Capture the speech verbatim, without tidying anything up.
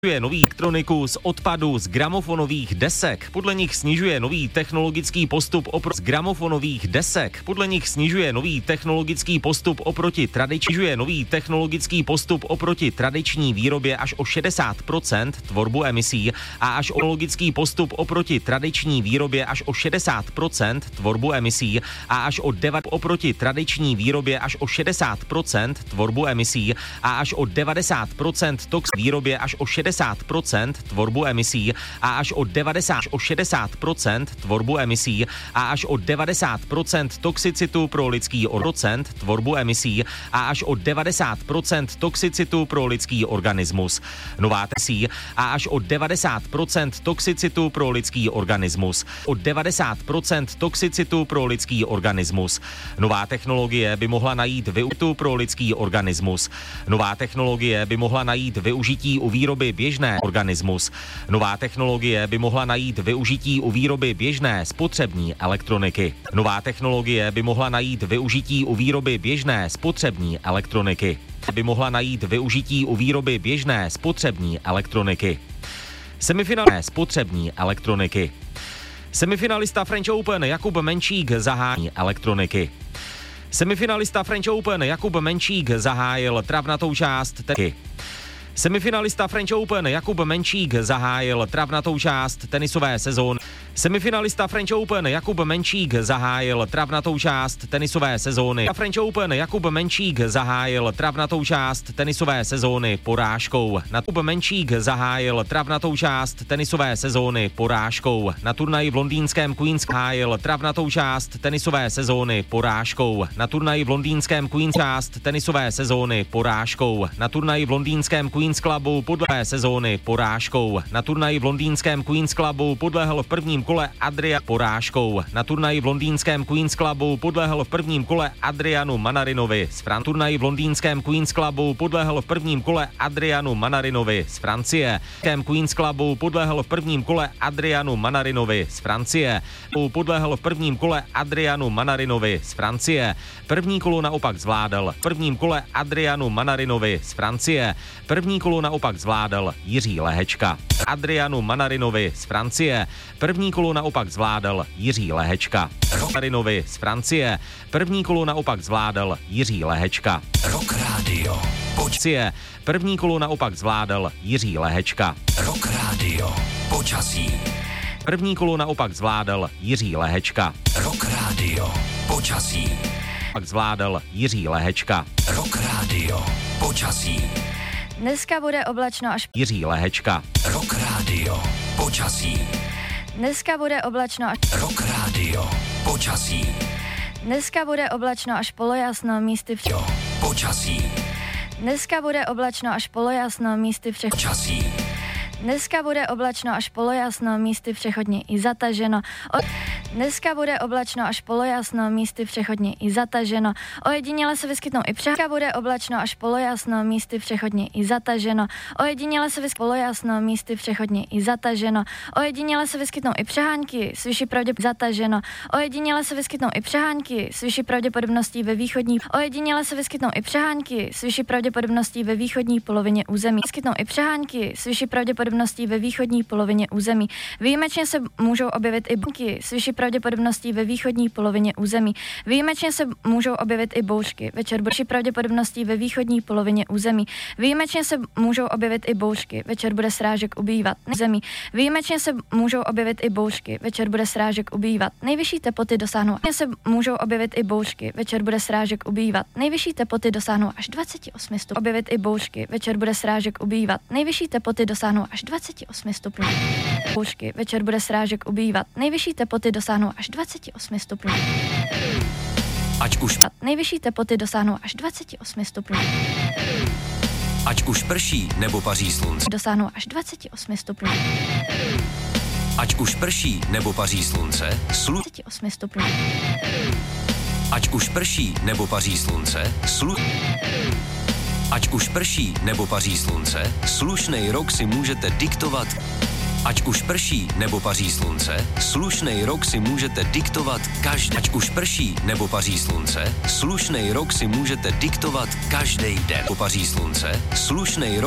nový elektroniku z odpadu z gramofonových desek. Podle nich snižuje nový technologický postup oproti gramofonových desek. Podle nich snižuje nový technologický postup oproti tradiční nový technologický postup oproti tradiční výrobě až o šedesát procent tvorbu emisí a až technologický postup oproti tradiční výrobě až o šedesát procent tvorbu emisí a až o devět oproti tradiční výrobě až o šedesát procent tvorbu emisí a až o devadesát procent tox výrobě až o šedesát procent tvorbu emisí a až o devadesát o šedesát procent tvorbu emisí a až o devadesát procent toxicitu pro lidský procent tvorbu emisí a až o devadesát procent toxicitu pro lidský organismus. Nová emisí a až o devadesát procent toxicitu pro lidský organismus. O devadesát procent toxicitu pro lidský organismus. Nová technologie by mohla najít využití pro lidský organismus. Nová technologie by mohla najít využití u výroby běžné organismus. Nová technologie by mohla najít využití u výroby běžné spotřební elektroniky. Nová technologie by mohla najít využití u výroby běžné spotřební elektroniky. By mohla najít využití u výroby běžné spotřební elektroniky. Semifinální spotřební elektroniky. Semifinalista French Open Jakub Menčík zahájí elektroniky. Semifinalista French Open Jakub Menčík zahájil travnatou část teky. Semifinalista French Open Jakub Menčík zahájil travnatou část tenisové sezóny. Semifinalista French Open Jakub Menčík zahájil travnatou část tenisové sezóny. French Open Jakub Menčík zahájil travnatou část tenisové sezóny porážkou. Jakub Menčík zahájil travnatou část tenisové sezóny porážkou. Na turnaji v londýnském Queen's zahájil travnatou část tenisové sezóny porážkou. Na turnaji v londýnském Queen's část tenisové sezóny porážkou. Na turnaji v londýnském Queen's Clubu podle sezóny porážkou. Na turnaji v londýnském Queen's Clubu podlehl v prvním kole Adria porážkou. Na turnaji v londýnském Queen's Clubu podlehl v prvním kole Adrianu Manarinovi z Francie. Turnaji v londýnském Queen's Clubu podlehl v prvním kole Adrianu Manarinovi z Francie. V Queen's Clubu podlehl v prvním kole Adrianu Manarinovi z Francie. Podlehl v prvním kole Adrianu Manarinovi z Francie. První kolo naopak zvládal v prvním kole Adrianu Manarinovi z Francie. První kolo naopak zvládal Jiří Lehečka. Adrianu Manarinovi z Francie. První kolo naopak zvládal Jiří Lehečka. Manarinovi z Francie. První kolo naopak zvládal Jiří Lehečka. Rock Radio. Počcie. První kolo naopak zvládal Jiří Lehečka. Rock Radio. Počasí. První kolo naopak zvládal Jiří Lehečka. Rock Radio. Počasí. Pak zvládal Jiří Lehečka. Rock Radio. Počasí. Dneska bude oblačno až Jiří Lehečka. Rock Radio. Počasí. Dneska bude oblačno až Rock Radio. Počasí. Dneska bude oblačno až polojasno, místy v Jo. Počasí. Dneska bude oblačno až polojasno, místy v Počasí. Dneska bude oblačno až polojasno, místy přechodně i zataženo. O... Dneska bude oblačno až polojasno, místy přechodně i zataženo. Ojediněle se vyskytnou i přehánky. Bude oblačno až polojasno, místy přechodně i zataženo. Ojediněle se vyskytnou polojasno, místy přechodně i zataženo. Ojediněle se vyskytnou i přehánky, s vyšší pravděpodobností zataženo. Ojediněle se vyskytnou i přehánky, s vyšší pravděpodobností ve východní. Ojediněle se vyskytnou i přehánky, s vyšší pravděpodobností ve východní polovině území. Vyskytnou i přehánky, s vyšší pravděpodobností ve východní polovině území. Výjimečně se můžou objevit i bouřky s vyšší pravděpodobností ve východní polovině území. Výjimečně se můžou objevit i bouřky. Večer bude pravděpodobností ve východní polovině území. Výjimečně se můžou objevit i bouřky. Večer bude srážek ubývat. Území. Výjimečně se můžou objevit i bouřky. Večer bude srážek ubývat. Nejvyšší teploty dosáhnou. se můžou objevit i bouřky. Večer bude srážek ubývat. Nejvyšší teploty dosáhnou až dvacet osm stupňů. Objevit i bouřky. Večer bude srážek ubývat. Nejvyšší teploty dosáhnou až dvacet osm stupňů. Bouřky. Večer bude srážek ubývat. Nejvyšší teploty dosáhnou až dvacet osm stupňů. Ať už Nejvyšší teploty dosáhnou až dvacet osm stupňů. Ať už prší nebo paří slunce. Dosáhnou až dvacet osm stupňů. Ať už prší nebo paří slunce. Slu... dvacet osm stupňů. Ať už prší nebo paří slunce. Slu... Ať už prší nebo paří slunce. Slušnej rok si můžete diktovat. Ať už prší nebo paří slunce, slušnej rok si můžete diktovat každý. Ať už prší nebo paří slunce, slušnej rok si můžete diktovat každý den. Po paří slunce, slušnej rok